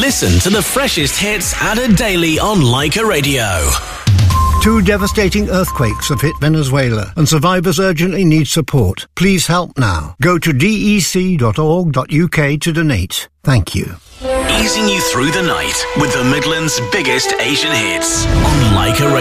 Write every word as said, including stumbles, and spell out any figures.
Listen to the freshest hits added daily on Leica Radio. Two devastating earthquakes have hit Venezuela and survivors urgently need support. Please help now. Go to d e c dot org dot u k to donate. Thank you. Easing you through the night with the Midlands' biggest Asian hits on Leica Radio.